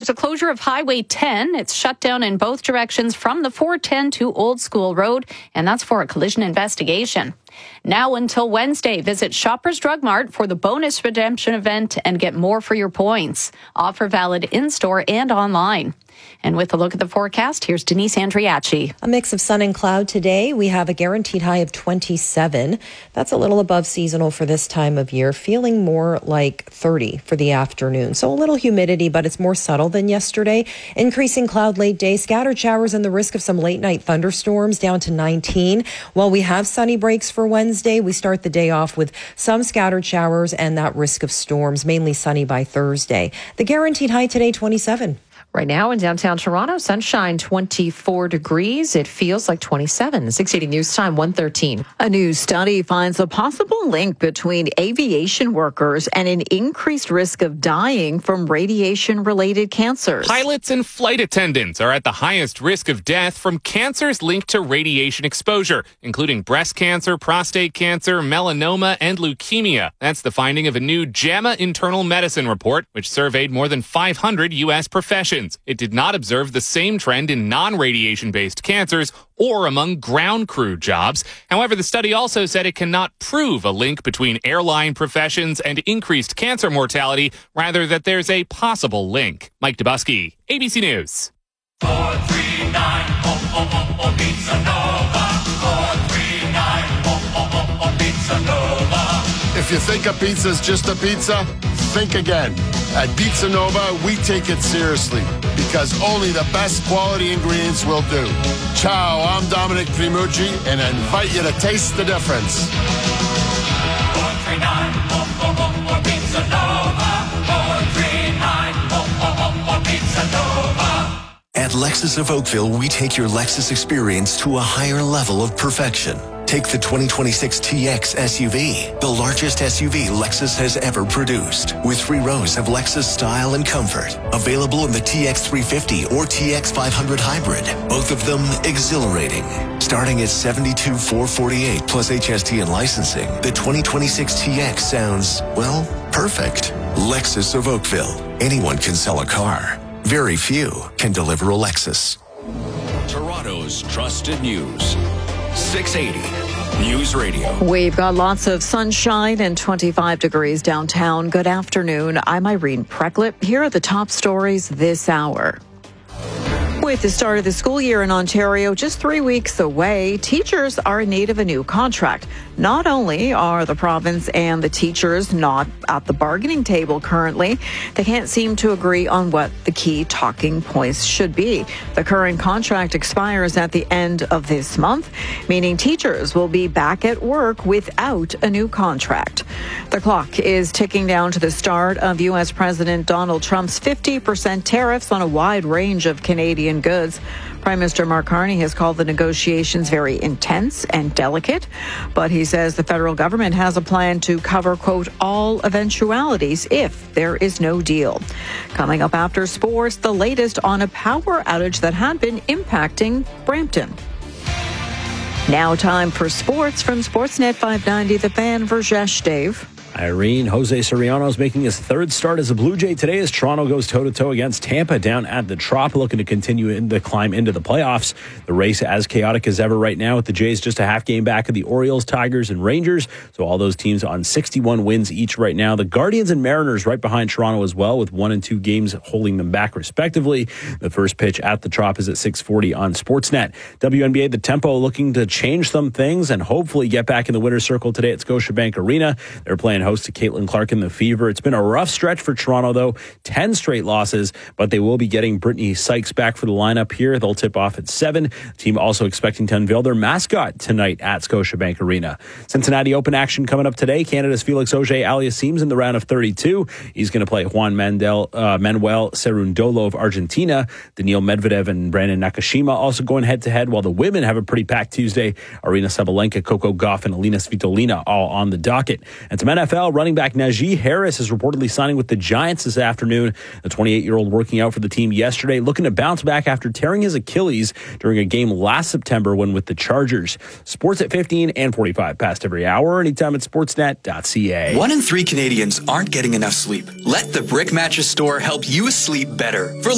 there's a closure of Highway 10. It's shut down in both directions from the 410 to Old School Road, and that's for a collision investigation. Now until Wednesday, visit Shoppers Drug Mart for the bonus redemption event and get more for your points. Offer valid in-store and online. And with a look at the forecast, here's Denise Andriachi. A mix of sun and cloud today. We have a guaranteed high of 27. That's a little above seasonal for this time of year, feeling more like 30 for the afternoon. So a little humidity, but it's more subtle than yesterday. Increasing cloud late day, scattered showers and the risk of some late night thunderstorms down to 19. While we have sunny breaks for Wednesday, we start the day off with some scattered showers and that risk of storms, mainly sunny by Thursday. The guaranteed high today, 27. Right now in downtown Toronto, sunshine 24 degrees. It feels like 27. 680 News Time, 1:13. A new study finds a possible link between aviation workers and an increased risk of dying from radiation-related cancers. Pilots and flight attendants are at the highest risk of death from cancers linked to radiation exposure, including breast cancer, prostate cancer, melanoma, and leukemia. That's the finding of a new JAMA Internal Medicine report, which surveyed more than 500 U.S. professions. It did not observe the same trend in non-radiation-based cancers or among ground crew jobs. However, the study also said it cannot prove a link between airline professions and increased cancer mortality, rather that there's a possible link. Mike Dubusky, ABC News. 439 Pizza Nova. 439 Pizza Nova. If you think a pizza's just a pizza, think again. At Pizza Nova, we take it seriously because only the best quality ingredients will do. Ciao, I'm Dominic Primucci, and I invite you to taste the difference. 439 Pizza Nova. 439 Pizza Nova. At Lexus of Oakville, we take your Lexus experience to a higher level of perfection. Take the 2026 TX SUV, the largest SUV Lexus has ever produced, with 3 rows of Lexus style and comfort. Available in the TX 350 or TX 500 hybrid, both of them exhilarating. Starting at $72,448 plus HST and licensing, the 2026 TX sounds, well, perfect. Lexus of Oakville. Anyone can sell a car. Very few can deliver a Lexus. Toronto's trusted news. 680 News Radio. We've got lots of sunshine and 25 degrees downtown. Good afternoon. I'm Irene Precklip. Here are the top stories this hour. With the start of the school year in Ontario just 3 weeks away, teachers are in need of a new contract. Not only are the province and the teachers not at the bargaining table currently, they can't seem to agree on what the key talking points should be. The current contract expires at the end of this month, meaning teachers will be back at work without a new contract. The clock is ticking down to the start of U.S. President Donald Trump's 50% tariffs on a wide range of Canadian goods. Prime Minister Mark Carney has called the negotiations very intense and delicate, but he says the federal government has a plan to cover, quote, all eventualities if there is no deal. Coming up after sports, the latest on a power outage that had been impacting Brampton. Now time for sports from Sportsnet 590, The Fan. Vergesh, Dave. Irene, Jose Soriano's making his third start as a Blue Jay today as Toronto goes toe-to-toe against Tampa down at the Trop, looking to continue in the climb into the playoffs. The race as chaotic as ever right now, with the Jays just a half game back of the Orioles, Tigers, and Rangers. So all those teams on 61 wins each right now. The Guardians and Mariners right behind Toronto as well, with 1 and 2 games holding them back respectively. The first pitch at the Trop is at 6:40 on Sportsnet. WNBA, the Tempo looking to change some things and hopefully get back in the winner's circle today at Scotiabank Arena. They're playing host to Caitlin Clark in the Fever. It's been a rough stretch for Toronto, though. 10 straight losses, but they will be getting Brittany Sykes back for the lineup here. They'll tip off at 7. The team also expecting to unveil their mascot tonight at Scotiabank Arena. Cincinnati Open action coming up today. Canada's Felix Auger-Aliassime's in the round of 32. He's going to play Juan Manuel Cerundolo of Argentina. Daniil Medvedev and Brandon Nakashima also going head-to-head, while the women have a pretty packed Tuesday. Arina Sabalenka, Coco Gauff, and Alina Svitolina all on the docket. And some NFL, running back Najee Harris is reportedly signing with the Giants this afternoon. The 28-year-old working out for the team yesterday, looking to bounce back after tearing his Achilles during a game last September when with the Chargers. Sports at 15 and 45 past every hour, anytime at sportsnet.ca. 1 in 3 Canadians aren't getting enough sleep. Let the Brick Mattress Store help you sleep better. For